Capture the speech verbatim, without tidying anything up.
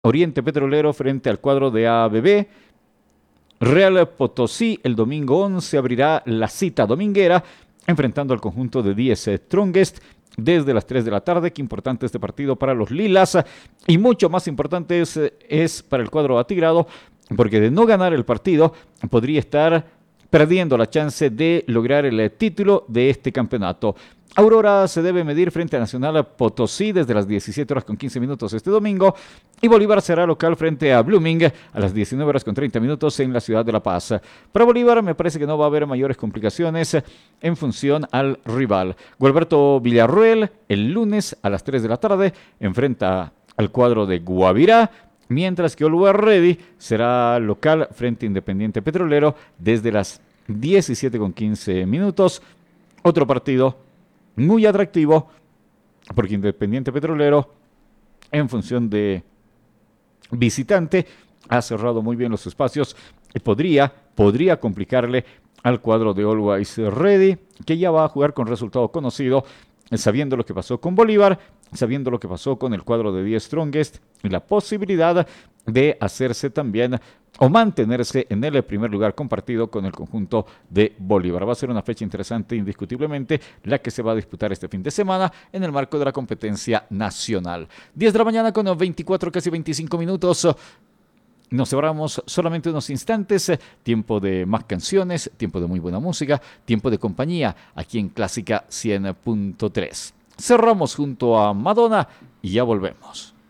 Oriente Petrolero frente al cuadro de A B B. Real Potosí el domingo once abrirá la cita dominguera enfrentando al conjunto de diez Strongest desde las tres de la tarde. Qué importante este partido para los Lilas y mucho más importante es, es para el cuadro atigrado, porque de no ganar el partido podría estar perdiendo la chance de lograr el título de este campeonato. Aurora se debe medir frente a Nacional Potosí desde las diecisiete horas con quince minutos este domingo y Bolívar será local frente a Blooming a las diecinueve horas con treinta minutos en la ciudad de La Paz. Para Bolívar me parece que no va a haber mayores complicaciones en función al rival. Gualberto Villarroel el lunes a las tres de la tarde enfrenta al cuadro de Guavirá, mientras que Always Ready será local frente a Independiente Petrolero desde las diecisiete con quince minutos. Otro partido muy atractivo, porque Independiente Petrolero, en función de visitante, ha cerrado muy bien los espacios y podría, podría complicarle al cuadro de Always Ready, que ya va a jugar con resultado conocido, sabiendo lo que pasó con Bolívar, sabiendo lo que pasó con el cuadro de diez Strongest y la posibilidad de hacerse también o mantenerse en el primer lugar compartido con el conjunto de Bolívar. Va a ser una fecha interesante, indiscutiblemente, la que se va a disputar este fin de semana en el marco de la competencia nacional. diez de la mañana con veinticuatro, casi veinticinco minutos. Nos separamos solamente unos instantes, tiempo de más canciones, tiempo de muy buena música, tiempo de compañía aquí en Clásica cien punto tres. Cerramos junto a Madonna y ya volvemos.